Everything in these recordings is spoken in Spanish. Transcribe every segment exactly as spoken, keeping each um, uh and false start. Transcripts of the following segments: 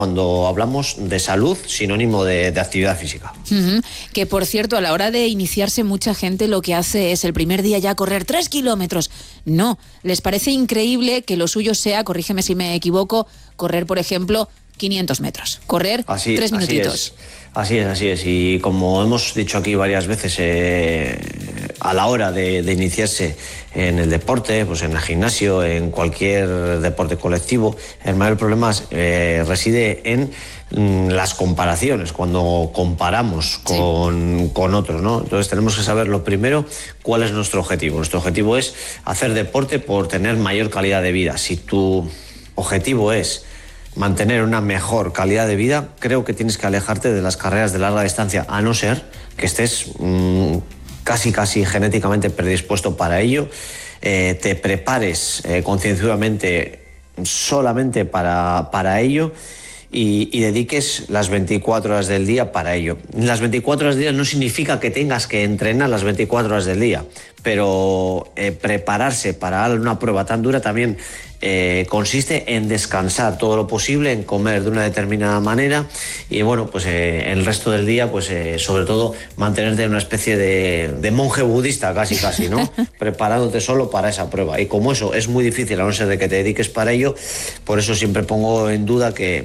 cuando hablamos de salud, sinónimo de, de actividad física. Uh-huh. Que, por cierto, a la hora de iniciarse, mucha gente lo que hace es el primer día ya correr tres kilómetros. No, les parece increíble que lo suyo sea, corrígeme si me equivoco, correr, por ejemplo, quinientos metros. Correr así, tres minutitos. Así es. Así es, así es. Y como hemos dicho aquí varias veces, eh, a la hora de, de iniciarse en el deporte, pues en el gimnasio, en cualquier deporte colectivo, el mayor problema eh, reside en mm, las comparaciones, cuando comparamos con, sí. con otros, ¿no? Entonces tenemos que saber lo primero cuál es nuestro objetivo. Nuestro objetivo es hacer deporte por tener mayor calidad de vida. Si tu objetivo es mantener una mejor calidad de vida, creo que tienes que alejarte de las carreras de larga distancia, a no ser que estés mmm, casi casi genéticamente predispuesto para ello, eh, te prepares eh, concienzudamente solamente para, para ello y, y dediques las veinticuatro horas del día para ello. Las veinticuatro horas del día no significa que tengas que entrenar las veinticuatro horas del día, pero eh, prepararse para una prueba tan dura también Eh, consiste en descansar todo lo posible, en comer de una determinada manera y bueno, pues eh, el resto del día, pues eh, sobre todo mantenerte en una especie de, de monje budista casi casi, ¿no? Preparándote solo para esa prueba. Y como eso es muy difícil a no ser de que te dediques para ello, por eso siempre pongo en duda que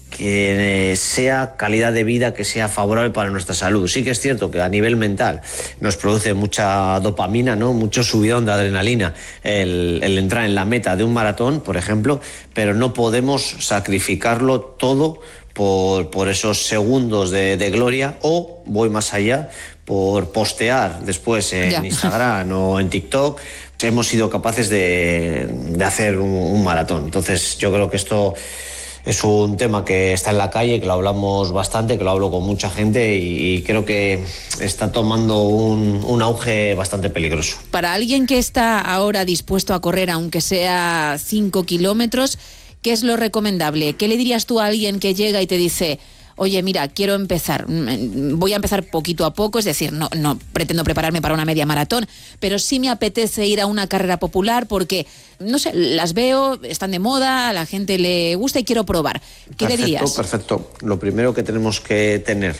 que sea calidad de vida, que sea favorable para nuestra salud. Sí que es cierto que a nivel mental nos produce mucha dopamina, ¿no? Mucho subidón de adrenalina el, el entrar en la meta de un maratón, por ejemplo, pero no podemos sacrificarlo todo por, por esos segundos de, de gloria, o voy más allá, por postear después en ya. Instagram o en TikTok. Hemos sido capaces de, de hacer un, un maratón. Entonces yo creo que esto es un tema que está en la calle, que lo hablamos bastante, que lo hablo con mucha gente y, y creo que está tomando un, un auge bastante peligroso. Para alguien que está ahora dispuesto a correr, aunque sea cinco kilómetros, ¿qué es lo recomendable? ¿Qué le dirías tú a alguien que llega y te dice: oye, mira, quiero empezar, voy a empezar poquito a poco, es decir, no, no pretendo prepararme para una media maratón, pero sí me apetece ir a una carrera popular porque, no sé, las veo, están de moda, a la gente le gusta y quiero probar? ¿Qué perfecto, le dirías? Perfecto. Lo primero que tenemos que tener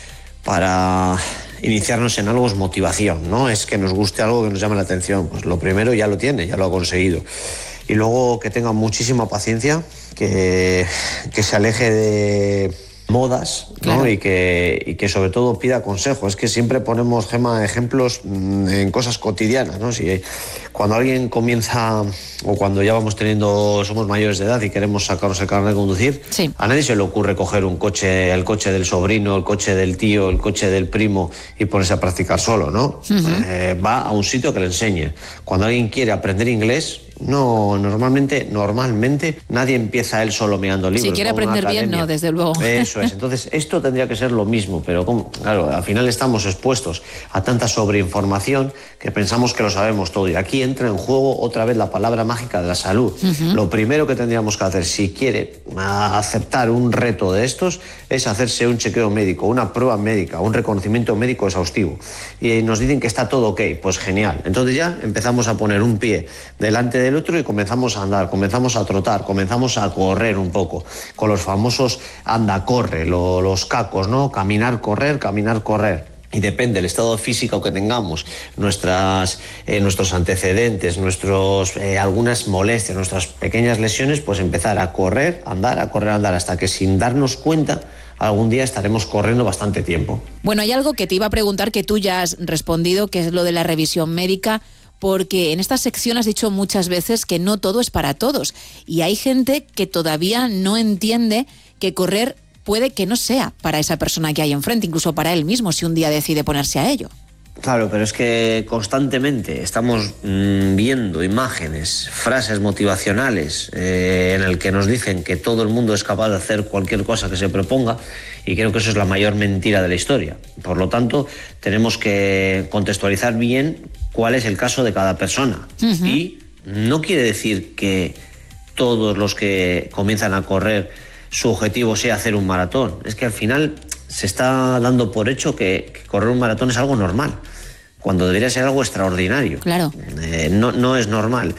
para iniciarnos en algo es motivación, ¿no? Es que nos guste algo que nos llame la atención. Pues lo primero ya lo tiene, ya lo ha conseguido. Y luego que tenga muchísima paciencia, que, que se aleje de modas, ¿no? Claro. y, que, y que sobre todo pida consejo. Es que siempre ponemos, Gemma, ejemplos en cosas cotidianas, ¿no? Si cuando alguien comienza, o cuando ya vamos teniendo, somos mayores de edad y queremos sacarnos el carnet de conducir, sí. a nadie se le ocurre coger un coche, el coche del sobrino, el coche del tío, el coche del primo y ponerse a practicar solo, ¿no? Uh-huh. Eh, va a un sitio que le enseñe. Cuando alguien quiere aprender inglés, no, normalmente, normalmente nadie empieza él solo mirando libros. Si quiere aprender bien, no, desde luego. Eso es. Entonces, esto tendría que ser lo mismo, pero como, claro, al final estamos expuestos a tanta sobreinformación que pensamos que lo sabemos todo. Y aquí entra en juego otra vez la palabra mágica de la salud. Uh-huh. Lo primero que tendríamos que hacer, si quiere aceptar un reto de estos, es hacerse un chequeo médico, una prueba médica, un reconocimiento médico exhaustivo. Y nos dicen que está todo ok, pues genial. Entonces ya empezamos a poner un pie delante de el otro y comenzamos a andar, comenzamos a trotar, comenzamos a correr un poco, con los famosos anda, corre, lo, los cacos, ¿no? Caminar, correr, caminar, correr. Y depende del estado físico que tengamos, nuestras, eh, nuestros antecedentes, nuestros, eh, algunas molestias, nuestras pequeñas lesiones, pues empezar a correr, andar, a correr, andar, hasta que sin darnos cuenta algún día estaremos corriendo bastante tiempo. Bueno, hay algo que te iba a preguntar que tú ya has respondido, que es lo de la revisión médica, porque en esta sección has dicho muchas veces que no todo es para todos y hay gente que todavía no entiende que correr puede que no sea para esa persona que hay enfrente, incluso para él mismo, si un día decide ponerse a ello. Claro, pero es que constantemente estamos mmm, viendo imágenes, frases motivacionales eh, en el que nos dicen que todo el mundo es capaz de hacer cualquier cosa que se proponga, y creo que eso es la mayor mentira de la historia. Por lo tanto, tenemos que contextualizar bien cuál es el caso de cada persona. Uh-huh. Y no quiere decir que todos los que comienzan a correr su objetivo sea hacer un maratón. Es que al final se está dando por hecho que, que correr un maratón es algo normal, cuando debería ser algo extraordinario. Claro. Eh, no, no es normal.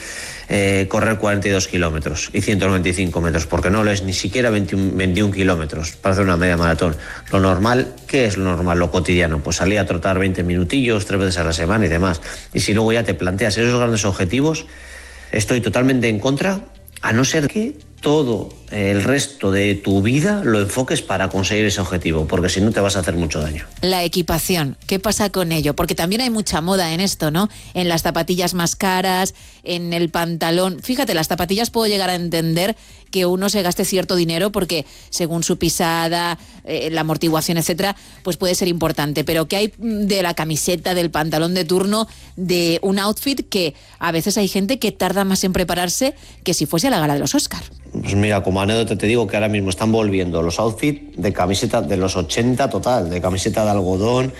eh, correr cuarenta y dos kilómetros y ciento noventa y cinco metros, porque no lo es ni siquiera veintiuno, veintiuno kilómetros para hacer una media maratón. Lo normal, ¿qué es lo normal, lo cotidiano? Pues salir a trotar veinte minutillos, tres veces a la semana y demás. Y si luego ya te planteas esos grandes objetivos, estoy totalmente en contra, a no ser que todo el resto de tu vida lo enfoques para conseguir ese objetivo, porque si no te vas a hacer mucho daño. La equipación, ¿qué pasa con ello? Porque también hay mucha moda en esto, ¿no? En las zapatillas más caras, en el pantalón. Fíjate, las zapatillas puedo llegar a entender que uno se gaste cierto dinero porque según su pisada, eh, la amortiguación, etcétera, pues puede ser importante. Pero ¿qué hay de la camiseta, del pantalón de turno, de un outfit que a veces hay gente que tarda más en prepararse que si fuese a la gala de los Oscar? Pues mira, como anécdota te digo que ahora mismo están volviendo los outfits de camiseta de los ochenta total, de camiseta de algodón,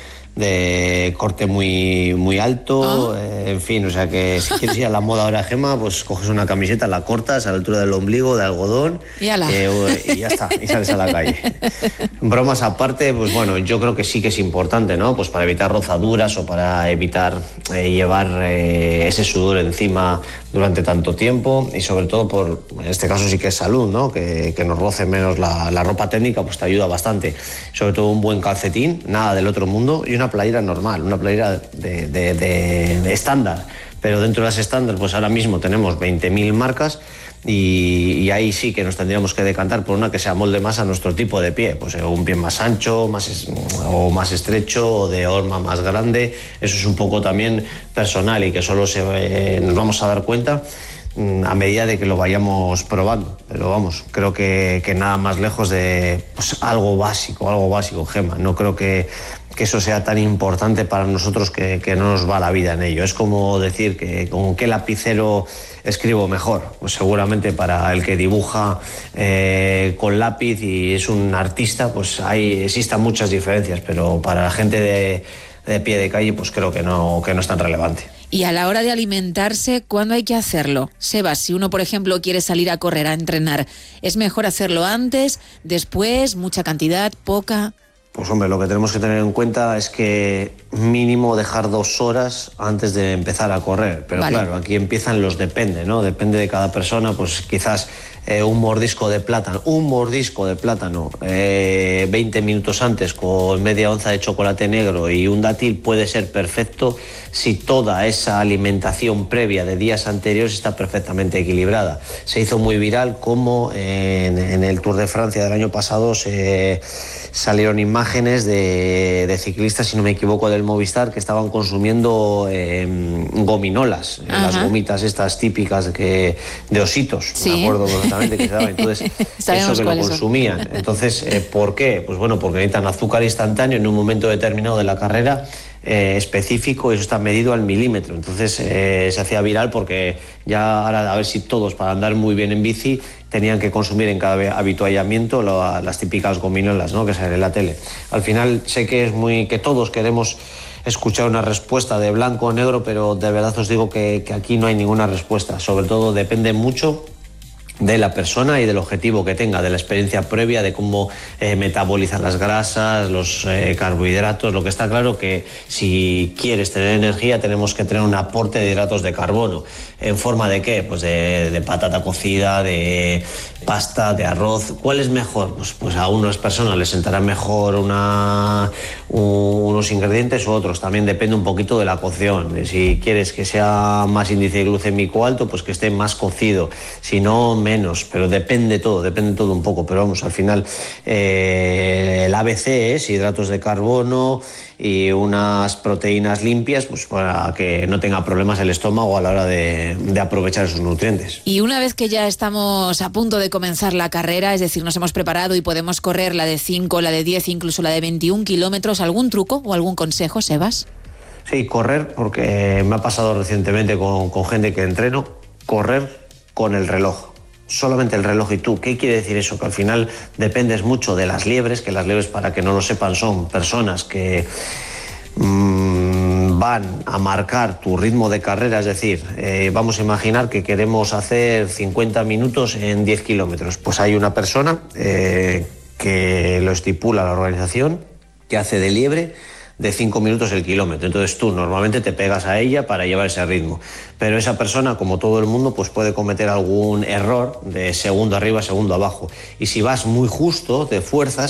de corte muy, muy alto, ah. eh, en fin, o sea que si quieres ir a la moda ahora, Gemma, pues coges una camiseta, la cortas a la altura del ombligo, de algodón, y, eh, y ya está, y sales a la calle. Bromas aparte, pues bueno, yo creo que sí que es importante, ¿no? Pues para evitar rozaduras o para evitar eh, llevar eh, ese sudor encima durante tanto tiempo, y sobre todo por, en este caso sí que es salud, ¿no? Que, que nos roce menos la, la ropa técnica, pues te ayuda bastante. Sobre todo un buen calcetín, nada del otro mundo, y una playera normal, una playera de, de, de, de estándar. Pero dentro de las estándar, pues ahora mismo tenemos veinte mil marcas, y, y ahí sí que nos tendríamos que decantar por una que se amolde más a nuestro tipo de pie, pues un pie más ancho, más, o más estrecho, o de horma más grande. Eso es un poco también personal y que solo se, eh, nos vamos a dar cuenta a medida de que lo vayamos probando. Pero vamos, creo que, que nada más lejos de pues, algo básico, algo básico, Gemma. No creo que, que eso sea tan importante para nosotros que, que no nos va la vida en ello. Es como decir que con qué lapicero escribo mejor. Pues seguramente para el que dibuja eh, con lápiz y es un artista, pues hay, existan muchas diferencias, pero para la gente de, de pie de calle, pues creo que no, que no es tan relevante. Y a la hora de alimentarse, ¿cuándo hay que hacerlo? Sebas, si uno, por ejemplo, quiere salir a correr, a entrenar, ¿es mejor hacerlo antes, después, mucha cantidad, poca? Pues hombre, lo que tenemos que tener en cuenta es que mínimo dejar dos horas antes de empezar a correr. Pero vale. Claro, aquí empiezan los depende, ¿no? Depende de cada persona, pues quizás eh, un mordisco de plátano, un mordisco de plátano eh, veinte minutos antes con media onza de chocolate negro y un dátil puede ser perfecto si toda esa alimentación previa de días anteriores está perfectamente equilibrada. Se hizo muy viral como en, en el Tour de Francia del año pasado se salieron imágenes de, de ciclistas, si no me equivoco, del Movistar, que estaban consumiendo eh, gominolas, Ajá. las gomitas estas típicas de, que, de ositos, ¿Sí? me acuerdo perfectamente que se daban. Entonces, eso que lo consumían. Son. Entonces, eh, ¿por qué? Pues bueno, porque necesitan azúcar instantáneo en un momento determinado de la carrera eh, específico, y eso está medido al milímetro. Entonces, eh, se hacía viral porque ya ahora a ver si todos, para andar muy bien en bici, tenían que consumir en cada habituallamiento lo, las típicas gominolas, ¿no? Que salen en la tele. Al final sé que es muy que todos queremos escuchar una respuesta de blanco o negro, pero de verdad os digo que, que aquí no hay ninguna respuesta. Sobre todo depende mucho de la persona y del objetivo que tenga, de la experiencia previa, de cómo eh, metabolizan las grasas, los eh, carbohidratos. Lo que está claro que si quieres tener energía tenemos que tener un aporte de hidratos de carbono. ¿En forma de qué? Pues de, de patata cocida, de pasta, de arroz. ¿Cuál es mejor? Pues, pues a unas personas les sentará mejor una, un, unos ingredientes u otros. También depende un poquito de la cocción. De si quieres que sea más índice glucémico alto, pues que esté más cocido. Si no, menos. Pero depende todo, depende todo un poco. Pero vamos, al final eh, el A B C es hidratos de carbono y unas proteínas limpias, pues para que no tenga problemas el estómago a la hora de, de aprovechar esos nutrientes. Y una vez que ya estamos a punto de comenzar la carrera, es decir, nos hemos preparado y podemos correr la de cinco, la de diez, incluso la de veintiún kilómetros, ¿algún truco o algún consejo, Sebas? Sí, correr, porque me ha pasado recientemente con, con gente que entreno, correr con el reloj. Solamente el reloj. ¿Y tú qué quiere decir eso? Que al final dependes mucho de las liebres, que las liebres, para que no lo sepan, son personas que mmm, van a marcar tu ritmo de carrera. Es decir, eh, vamos a imaginar que queremos hacer cincuenta minutos en diez kilómetros. Pues hay una persona eh, que lo estipula la organización, que hace de liebre de cinco minutos el kilómetro. Entonces tú normalmente te pegas a ella para llevar ese ritmo. Pero esa persona, como todo el mundo, pues puede cometer algún error de segundo arriba, segundo abajo. Y si vas muy justo, te fuerzas